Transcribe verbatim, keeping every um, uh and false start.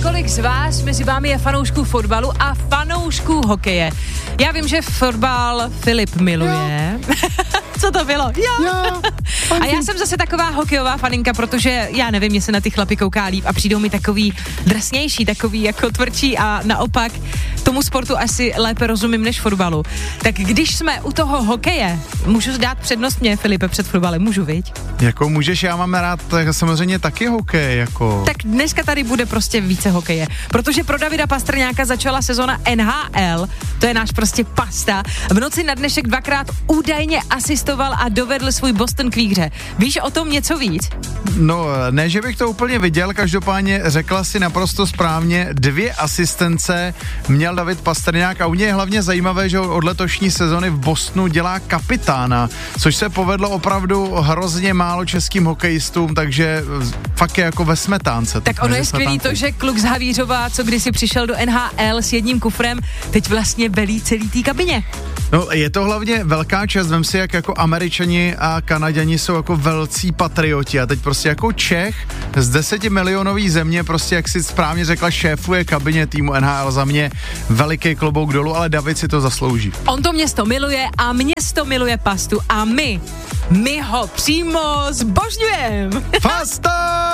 kolik z vás mezi vámi je fanoušků fotbalu a fanoušků hokeje? Já vím, že fotbal Filip miluje. Co to bylo? Jo. jo a já jsem zase taková hokejová faninka, protože já nevím, jestli na ty chlapy kouká líp a přijdou mi takový drsnější, takový jako tvrdší a naopak tomu sportu asi lépe rozumím než fotbalu. Tak když jsme u toho hokeje, můžu dát přednost mě, Filipe, před fotbalem, můžu, viď? Jako můžeš, já mám rád tak samozřejmě taky hokej, jako. Tak dneska tady bude prostě více hokeje, protože pro Davida Pastrňáka začala sezona N H L, to je náš prostě pasta. V noci na dnešek dvakrát údajně asistoval a dovedl svůj Boston k výhře. Víš o tom něco víc? No, ne, že bych to úplně viděl, každopádně řekla si naprosto správně, dvě asistence měl David Pastrňák a u něj je hlavně zajímavé, že od letošní sezony v Bostonu dělá kapitána, což se povedlo opravdu hrozně málo českým hokejistům, takže fakt je jako ve smetánce. Tak ono je skvělý to, že kluk z Havířova, co kdysi přišel do N H L s jedním kufrem, teď vlastně velí celý té kabině. No, je to hlavně velká čest, vem si, jak jako Američani a Kanaďani jsou jako velcí patrioti a teď prostě jako Čech z desetimilionový země, prostě jak si správně řekla, šéfuje kabině týmu N H L, za mě veliký klobouk dolů, ale David si to zaslouží. On to město miluje a město miluje pastu a my, my ho přímo zbožňujeme. Pasta!